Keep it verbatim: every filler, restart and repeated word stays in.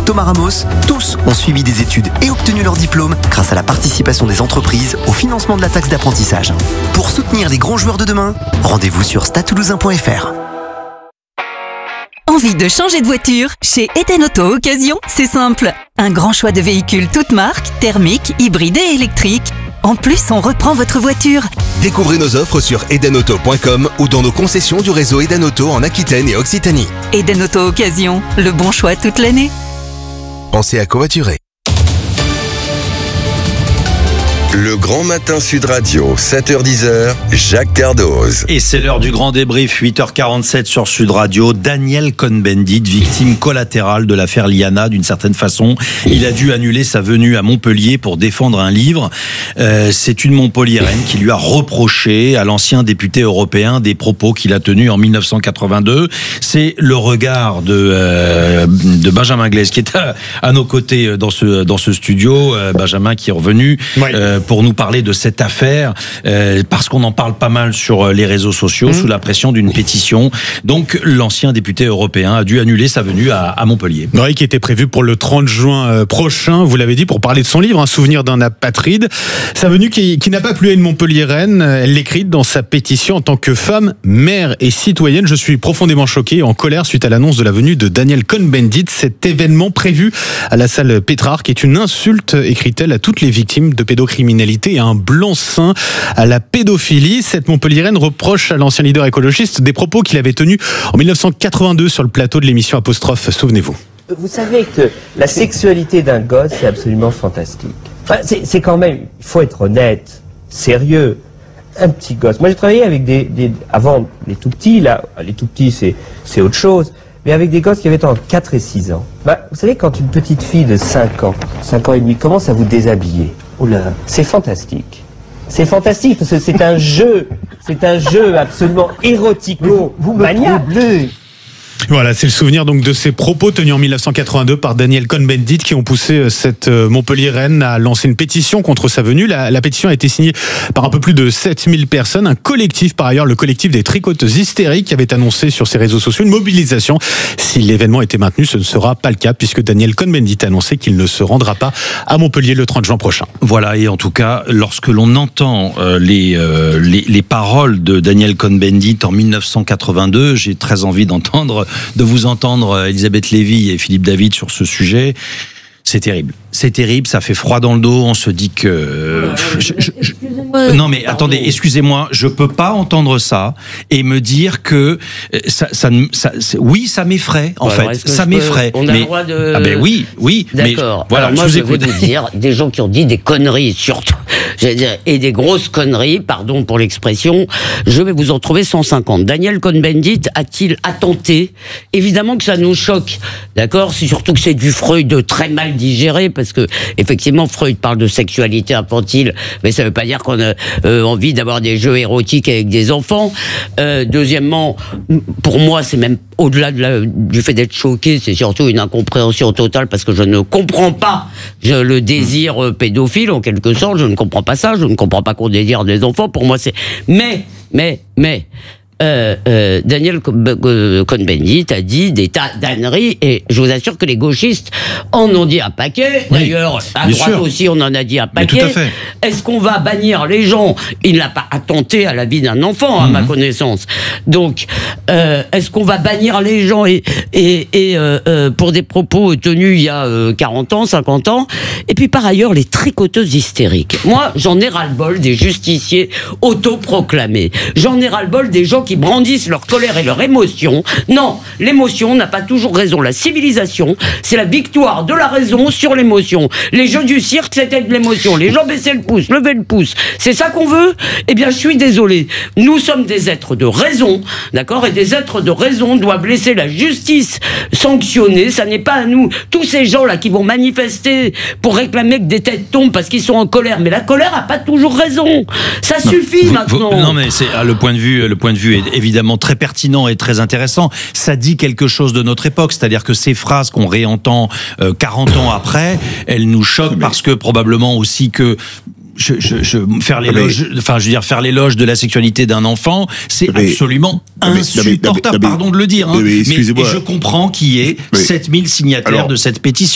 Thomas Ramos, tous ont suivi des études et obtenu leur diplôme grâce à la participation des entreprises au financement de la taxe d'apprentissage. Pour soutenir les grands joueurs de demain, rendez-vous sur stade toulousain point f r. Envie de changer de voiture? Chez Eden Auto Occasion, c'est simple. Un grand choix de véhicules toutes marques, thermiques, hybrides et électriques. En plus, on reprend votre voiture. Découvrez nos offres sur eden auto point com ou dans nos concessions du réseau Eden Auto en Aquitaine et Occitanie. Eden Auto Occasion, le bon choix toute l'année. Pensez à covoiturer. Le Grand Matin Sud Radio, sept heures dix, Jacques Cardoz. Et c'est l'heure du grand débrief, huit heures quarante-sept sur Sud Radio. Daniel Cohn-Bendit, victime collatérale de l'affaire Liana, d'une certaine façon. Il a dû annuler sa venue à Montpellier pour défendre un livre. Euh, c'est une Montpelliéraine qui lui a reproché à l'ancien député européen des propos qu'il a tenus en dix-neuf cent quatre-vingt-deux. C'est le regard de, euh, de Benjamin Glaise qui est à, à nos côtés dans ce, dans ce studio. Euh, Benjamin qui est revenu. Ouais. Euh, pour nous parler de cette affaire, euh, parce qu'on en parle pas mal sur les réseaux sociaux, mmh. sous la pression d'une pétition. Donc, l'ancien député européen a dû annuler sa venue à, à Montpellier. Oui, qui était prévu pour le trente juin prochain, vous l'avez dit, pour parler de son livre, Un souvenir d'un apatride. Sa venue qui, qui n'a pas plu à une Montpelliéraine, elle l'écrit dans sa pétition en tant que femme, mère et citoyenne. Je suis profondément choqué et en colère suite à l'annonce de la venue de Daniel Cohn-Bendit. Cet événement prévu à la salle Pétrarque est une insulte, écrit-elle, à toutes les victimes de pédocriminalité et un blanc-seing à la pédophilie. Cette Montpelliéraine reproche à l'ancien leader écologiste des propos qu'il avait tenus en dix-neuf cent quatre-vingt-deux sur le plateau de l'émission Apostrophe. Souvenez-vous. Vous savez que la sexualité d'un gosse, c'est absolument fantastique. Enfin, c'est, c'est quand même, il faut être honnête, sérieux. Un petit gosse. Moi, j'ai travaillé avec des, des avant les tout petits, là, les tout petits, c'est, c'est autre chose. Mais avec des gosses qui avaient entre quatre et six ans. Bah, vous savez, quand une petite fille de cinq ans, cinq ans et demi, commence à vous déshabiller, oula, c'est fantastique. C'est fantastique, parce que c'est un jeu, c'est un jeu absolument érotico-maniaque. Voilà, c'est le souvenir donc de ces propos tenus en dix-neuf cent quatre-vingt-deux par Daniel Cohn-Bendit qui ont poussé cette Montpelliéraine à lancer une pétition contre sa venue. La, la pétition a été signée par un peu plus de sept mille personnes. Un collectif, par ailleurs, le collectif des tricoteuses hystériques, qui avait annoncé sur ses réseaux sociaux une mobilisation. Si l'événement était maintenu, ce ne sera pas le cas puisque Daniel Cohn-Bendit a annoncé qu'il ne se rendra pas à Montpellier le trente juin prochain. Voilà, et en tout cas, lorsque l'on entend euh, les, euh, les, les paroles de Daniel Cohn-Bendit en dix-neuf cent quatre-vingt-deux, j'ai très envie d'entendre de vous entendre Elisabeth Lévy et Philippe David sur ce sujet. C'est terrible. C'est terrible, ça fait froid dans le dos, on se dit que... Euh, je, je, je, non mais attendez, excusez-moi, je peux pas entendre ça et me dire que ça, ça, ça, ça oui, ça m'effraie en bon, fait, ça m'effraie. On a mais, le droit de... Ah ben oui, oui. D'accord. Mais, voilà, alors moi je, je vous vais vous dire, des gens qui ont dit des conneries surtout, j'allais dire, et des grosses conneries, pardon pour l'expression, je vais vous en trouver cent cinquante. Daniel Cohn-Bendit a-t-il attenté? Évidemment que ça nous choque, d'accord? C'est surtout que c'est du Freud très mal digéré, parce que effectivement Freud parle de sexualité infantile, mais ça veut pas dire qu'on a euh, envie d'avoir des jeux érotiques avec des enfants. Euh, deuxièmement, pour moi c'est même au-delà de la, du fait d'être choqué, c'est surtout une incompréhension totale, parce que je ne comprends pas je, le désir euh, pédophile en quelque sorte, je ne comprends pas ça, je ne comprends pas qu'on désire des enfants, pour moi c'est... Mais, mais, mais... Euh, euh, Daniel Cohn-Bendit a dit des tas d'âneries et je vous assure que les gauchistes en ont dit un paquet. Oui, d'ailleurs, à droite sûr. Aussi, on en a dit un paquet. Mais tout à fait. Est-ce qu'on va bannir les gens? Il n'a pas attenté à la vie d'un enfant, à mm-hmm. ma connaissance. Donc, euh, est-ce qu'on va bannir les gens et, et, et euh, euh, pour des propos tenus il y a euh, quarante ans, cinquante ans? Et puis par ailleurs, les tricoteuses hystériques. Moi, j'en ai ras-le-bol des justiciers autoproclamés. J'en ai ras-le-bol des gens qui brandissent leur colère et leur émotion. Non, l'émotion n'a pas toujours raison. La civilisation, c'est la victoire de la raison sur l'émotion. Les jeux du cirque, c'était de l'émotion. Les gens baissaient le pouce, levaient le pouce. C'est ça qu'on veut? Eh bien, je suis désolé. Nous sommes des êtres de raison, d'accord? Et des êtres de raison doivent laisser la justice sanctionner. Ça n'est pas à nous. Tous ces gens-là qui vont manifester pour réclamer que des têtes tombent parce qu'ils sont en colère. Mais la colère n'a pas toujours raison. Ça non, suffit vous, maintenant. Vous, non, mais c'est le point de vue, le point de vue est évidemment très pertinent et très intéressant. Ça dit quelque chose de notre époque, c'est-à-dire que ces phrases qu'on réentend euh, quarante ans après, elles nous choquent mais... parce que probablement aussi que Je, je, je, faire l'éloge, enfin, je veux dire, faire l'éloge de la sexualité d'un enfant, c'est mais, absolument mais, insupportable, mais, mais, pardon de le dire, hein, mais, mais, mais je comprends qu'il y ait sept mille signataires alors, de cette pétition.